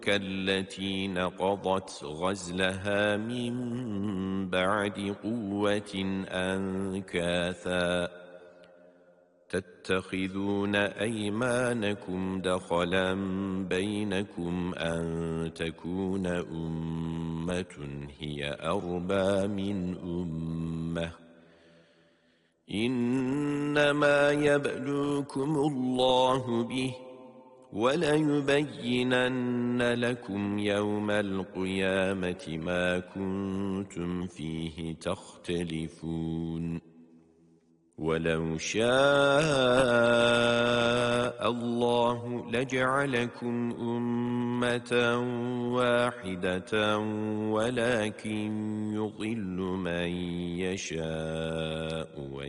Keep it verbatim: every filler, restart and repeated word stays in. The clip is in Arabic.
كالتي نقضت غزلها من بعد قوة أنكاثا تتخذون أيمانكم دخلا بينكم أن تكون أمة هي أربى من أمة إنما يبلوكم الله به وليبينن لكم يوم القيامة ما كنتم فيه تختلفون ولو شاء الله لجعلكم أمة واحدة ولكن يضل من يشاء